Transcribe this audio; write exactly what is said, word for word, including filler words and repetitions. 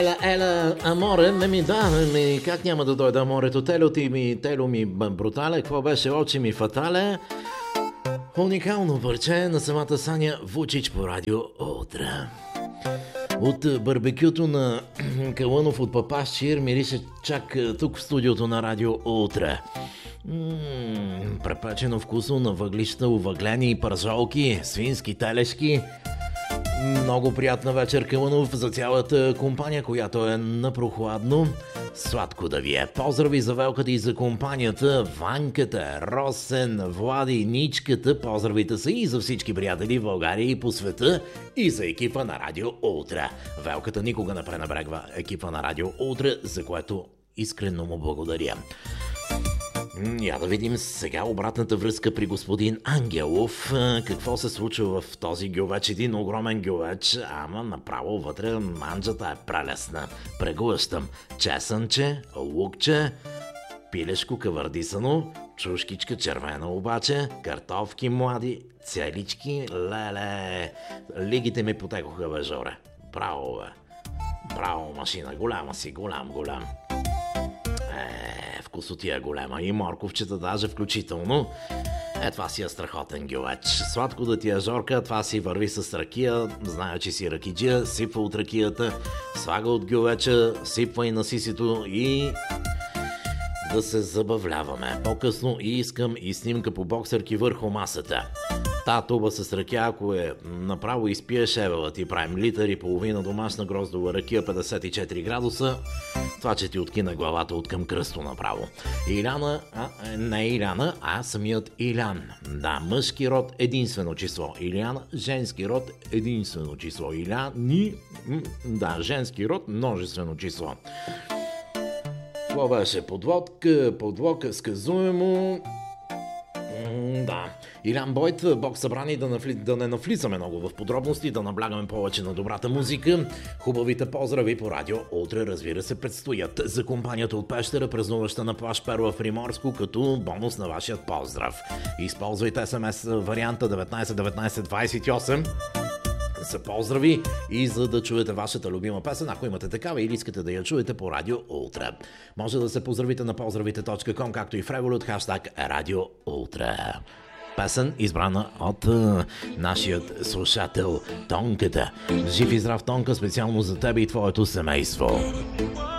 Ела, ела, аморе, не ми да, ми, как няма да дойде аморето? Тело ти ми, тело ми брутале, какво беше очи ми фатале? Уникално парче на самата Саня Вучич по радио Утре. От барбекюто на Калънов от Папаш Чир мирише чак тук в студиото на радио Утре. Ммм, препечено вкусно на въглища, увъглени пържолки, свински телешки. Много приятна вечер, Калънов, за цялата компания, която е на прохладно. Сладко да ви е. Поздрави за Велката и за компанията, Ванката, Росен, Влади, Ничката. Поздравите са и за всички приятели в България и по света, и за екипа на Радио Ултра. Велката никога не пренебрегва екипа на Радио Ултра, за което искрено му благодаря. Я да видим сега обратната връзка при господин Ангелов. Какво се случва в този гювеч? Един огромен гювеч, ама направо вътре манджата е прелесна. Преглъщам чесънче, лукче, пилешко кавардисано, чушкичка червена обаче, картофки млади, целички, леле. Лигите ми потекоха, бе, Жоре. Браво, бе. Браво, машина. Голяма си, голям, голям. Е, вкусотия голема. И морковчета даже включително. Е, това си е страхотен гювеч. Сладко да ти е, Жорка, това си върви с ракия. Зная, че си ракиджия, сипва от ракията, слага от гювеча, сипва и на сисито и да се забавляваме. По-късно и искам и снимка по боксерки върху масата. Та туба с ракия, ако е направо изпиеш, евела ти правим литър и половина домашна гроздова ракия, петдесет и четири градуса. Това, че ти откина главата от към кръсто направо. Иляна, а, не Иляна, а самият Илян. Да, мъжки род единствено число. Илян, женски род единствено число. Иляни, да, женски род множествено число. Това беше подводка, подводка сказуемо. Да. Илян Бойт, Бог събрани, да, навли... да не навлизаме много в подробности, да наблягаме повече на добрата музика. Хубавите поздрави по радио Утре, разбира се, предстоят за компанията от Пещера, празнуваща на плаж Перла в Приморско, като бонус на вашият поздрав. Използвайте ес ем ес варианта деветнайсет деветнайсет двайсет и осем за поздрави и за да чуете вашата любима песен, ако имате такава или искате да я чуете по радио Ултра. Може да се поздравите на поздравите точка ком, както и в Revolut, хаштаг Радио Ултра. Песен, избрана от uh, нашият слушател Тонката. Жив и здрав, Тонка, специално за теб и твоето семейство.